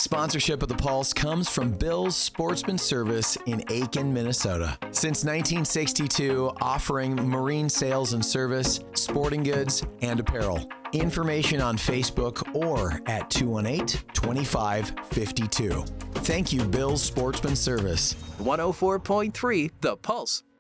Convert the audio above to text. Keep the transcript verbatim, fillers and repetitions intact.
Sponsorship of The Pulse comes from Bill's Sportsman Service in Aitkin, Minnesota. Since nineteen sixty-two, offering marine sales and service, sporting goods, and apparel. Information on Facebook or at two one eight, two five five two. Thank you, Bill's Sportsman Service. one oh four point three The Pulse.